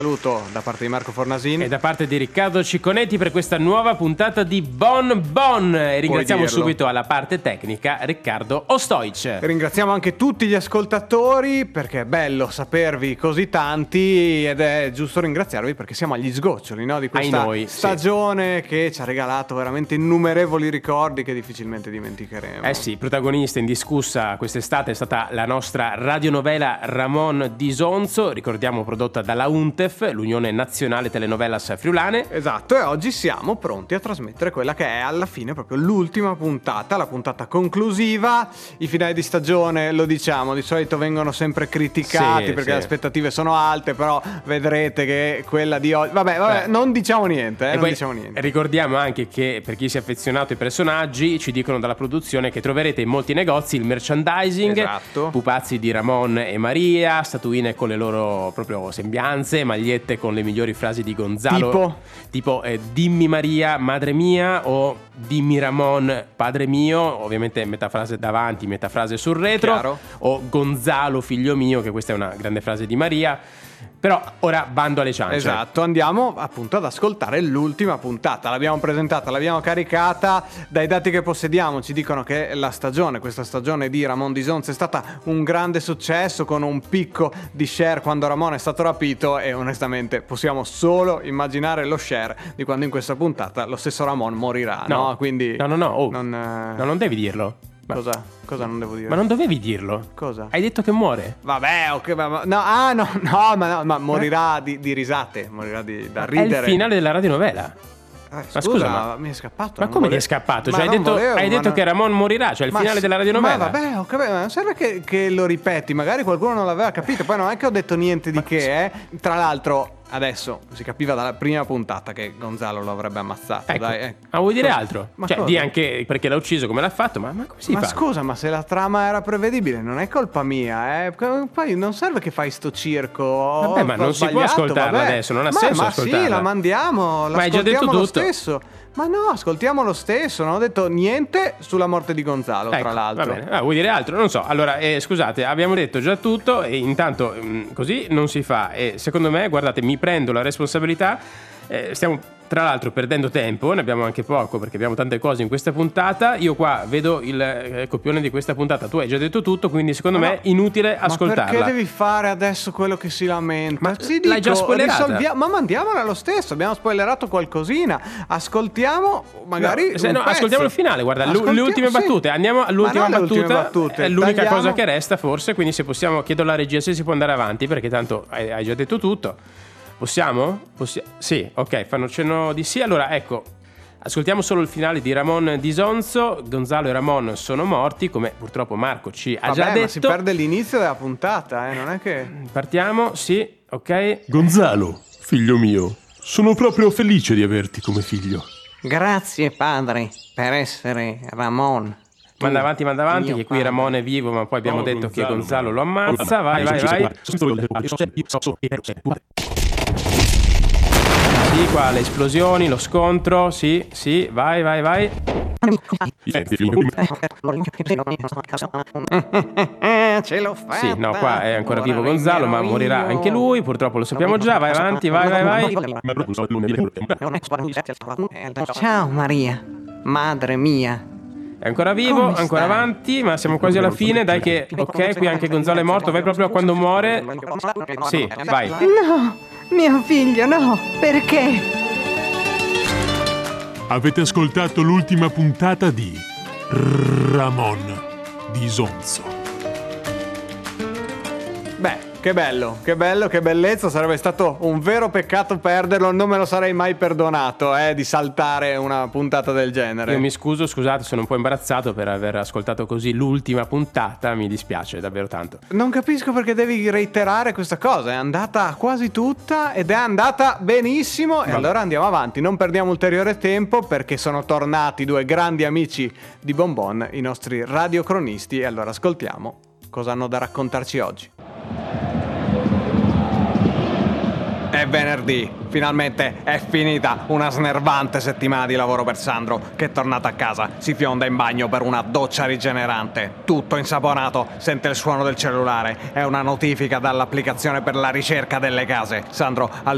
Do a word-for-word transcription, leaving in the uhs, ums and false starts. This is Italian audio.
Saluto da parte di Marco Fornasin e da parte di Riccardo Cicconetti per questa nuova puntata di Bon Bon. E ringraziamo subito alla parte tecnica Riccardo Ostoic. Ringraziamo anche tutti gli ascoltatori perché è bello sapervi così tanti ed è giusto ringraziarvi perché siamo agli sgoccioli, no? Di questa noi, stagione sì. che ci ha regalato veramente innumerevoli ricordi che difficilmente dimenticheremo. Eh sì, protagonista indiscussa quest'estate è stata la nostra radionovela Ramon di Isonzo, ricordiamo prodotta dalla UNTEF, l'Unione Nazionale Telenovelas Friulane. Esatto, e oggi siamo pronti a trasmettere quella che è alla fine proprio l'ultima puntata, la puntata conclusiva. I finali di stagione, lo diciamo, di solito vengono sempre criticati sì, perché sì. le aspettative sono alte, però vedrete che quella di oggi... Vabbè, vabbè, non diciamo niente, eh, e non poi diciamo niente. Ricordiamo anche che per chi si è affezionato ai personaggi, ci dicono dalla produzione che troverete in molti negozi il merchandising, esatto. Pupazzi di Ramon e Maria, statuine con le loro proprio sembianze, magliette con le migliori frasi di Gonzalo, tipo, tipo eh, dimmi Maria madre mia o dimmi Ramon padre mio, ovviamente metà frase davanti, metà frase sul retro. Chiaro. O Gonzalo figlio mio, che questa è una grande frase di Maria. Però ora bando alle ciance. Esatto, andiamo appunto ad ascoltare l'ultima puntata. L'abbiamo presentata, l'abbiamo caricata. Dai dati che possediamo ci dicono che la stagione, questa stagione di Ramon di Isonzo è stata un grande successo, con un picco di share quando Ramon è stato rapito, e onestamente possiamo solo immaginare lo share di quando in questa puntata lo stesso Ramon morirà, no? No, Quindi no, no, no, oh. non, eh... no, non devi dirlo. Ma... Cosa? Cosa non devo dire? Ma non dovevi dirlo. Cosa? Hai detto che muore. Vabbè, ok, ma, ma no, ah no, no, ma, no, ma morirà di, di risate, morirà di, da ridere. È il finale della radionovela. Eh, Ma scusa, scusa, ma, mi è scappato. ma non come volevo... ti è scappato? Ma Cioè, hai non detto, volevo, hai ma detto non... che Ramon morirà, cioè il ma finale s- della radionovela. Ma vabbè, ho capito, ma non serve che, che lo ripeti, magari qualcuno non l'aveva capito. Poi non è che ho detto niente di Ma che, eh. Tra l'altro, adesso si capiva dalla prima puntata che Gonzalo lo avrebbe ammazzato. Ecco. Dai, ecco. Ma vuoi dire Cosa? altro? Ma cioè, cosa? di anche perché l'ha ucciso, come l'ha fatto, ma, ma come si Ma fa? scusa, ma se la trama era prevedibile, non è colpa mia, eh. Poi non serve che fai sto circo. Vabbè, ma non si può ascoltarla vabbè. adesso, non ha ma, senso ma ascoltarla. sì, la mandiamo, Ma hai già detto l'ascoltiamo lo tutto. stesso. Ma no, ascoltiamo lo stesso, non ho detto niente sulla morte di Gonzalo, Ecco, tra l'altro. Va bene. Ah, vuoi dire altro? Non so. Allora, eh, scusate, abbiamo detto già tutto e intanto mh, così non si fa. E secondo me, guardate, mi prendo la responsabilità. Eh, stiamo tra l'altro perdendo tempo, ne abbiamo anche poco perché abbiamo tante cose in questa puntata. Io qua vedo il eh, copione di questa puntata, tu hai già detto tutto, quindi secondo ma me no, inutile ascoltarla. Ma perché devi fare adesso quello che si lamenta? Ma Ti l'hai dico, già spoilerata. risolvia- ma mandiamola lo stesso, abbiamo spoilerato qualcosina. Ascoltiamo magari No, se un no, pezzo. ascoltiamo il finale, guarda, l'u- Ascoltiamo- le ultime sì. battute. Andiamo all'ultima Ma non le ultime battuta. battute, È l'unica tagliamo. cosa che resta forse, quindi se possiamo chiedo alla regia se si può andare avanti perché tanto hai, hai già detto tutto. Possiamo? Possi- sì, ok, fanno cenno di sì. Allora, ecco, ascoltiamo solo il finale di Ramon di Isonzo. Gonzalo e Ramon sono morti, come purtroppo Marco ci ha Vabbè, già ma detto. si perde l'inizio della puntata, eh, non è che... Partiamo, sì, ok. Gonzalo, figlio mio, sono proprio felice di averti come figlio. Grazie padre per essere Ramon. Manda avanti, manda avanti, Mio che qui padre. Ramon è vivo, ma poi abbiamo Oh, detto che Gonzalo, Gonzalo ma- lo ammazza. Vai, vai, vai. Sì, qua le esplosioni, lo scontro, sì, sì, vai, vai, vai. Ce l'ho fatta. Sì, no, qua è ancora Ora vivo Gonzalo, ma regnerò morirà io. anche lui, purtroppo lo sappiamo già. Vai avanti, vai, vai, vai. Ciao Maria, madre mia. È ancora vivo, Come ancora stai? avanti, ma siamo quasi alla fine. Dai che, ok, qui anche Gonzalo è morto. Vai proprio a quando muore. Sì, vai. No, mio figlio, no, perché? Avete ascoltato l'ultima puntata di Ramon di Isonzo. Beh, che bello, che bello, che bellezza. Sarebbe stato un vero peccato perderlo. Non me lo sarei mai perdonato, eh, di saltare una puntata del genere. Io mi scuso, scusate, sono un po' imbarazzato per aver ascoltato così l'ultima puntata. Mi dispiace davvero tanto. Non capisco perché devi reiterare questa cosa. È andata quasi tutta ed è andata benissimo. E Vabbè. allora andiamo avanti. Non perdiamo ulteriore tempo perché sono tornati due grandi amici di Bon Bon, i nostri radiocronisti. E allora ascoltiamo cosa hanno da raccontarci oggi. È venerdì, finalmente è finita una snervante settimana di lavoro per Sandro, che è tornato a casa, si fionda in bagno per una doccia rigenerante. Tutto insaponato, sente il suono del cellulare, è una notifica dall'applicazione per la ricerca delle case. Sandro